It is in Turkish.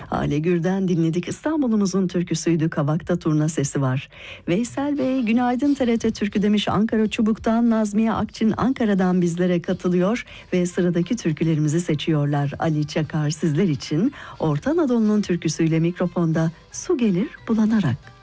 Ale Gür'den dinledik. İstanbul'umuzun türküsüydü. Kavakta turna sesi var. Veysel Bey günaydın TRT Türkü demiş. Ankara Çubuk'tan Nazmiye Akçin Ankara'dan bizlere katılıyor ve sıradaki türkülerimizi seçiyorlar. Ali Çakar sizler için Orta Anadolu'nun türküsüyle mikrofonda Su Gelir Bulanarak.